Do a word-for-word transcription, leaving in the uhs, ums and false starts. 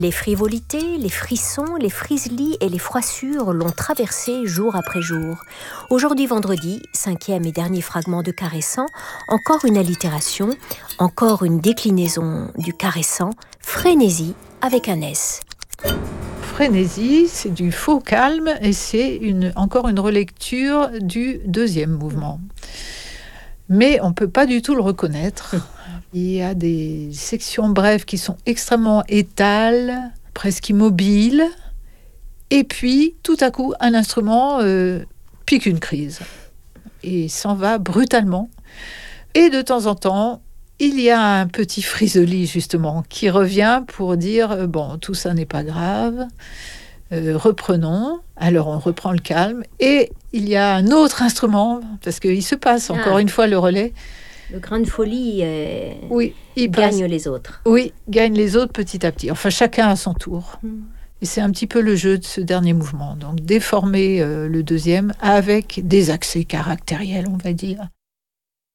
Les frivolités, les frissons, les frislis et les froissures l'ont traversé jour après jour. Aujourd'hui vendredi, cinquième et dernier fragment de Caressant, encore une allitération, encore une déclinaison du caressant, frénésie avec un S. Frénésie, c'est du faux calme et c'est une, encore une relecture du deuxième mouvement. Mais on ne peut pas du tout le reconnaître. Il y a des sections brèves qui sont extrêmement étales, presque immobiles. Et puis, tout à coup, un instrument euh, pique une crise et s'en va brutalement. Et de temps en temps, il y a un petit frisoli, justement, qui revient pour dire euh, « bon, tout ça n'est pas grave, euh, reprenons ». Alors, on reprend le calme. Et il y a un autre instrument, parce qu'il se passe ah. encore une fois le relais. Le grain de folie euh, oui, il gagne passe. les autres. Oui, gagne les autres petit à petit. Enfin, chacun à son tour. Mm. Et c'est un petit peu le jeu de ce dernier mouvement. Donc, déformer euh, le deuxième avec des accès caractériels, on va dire.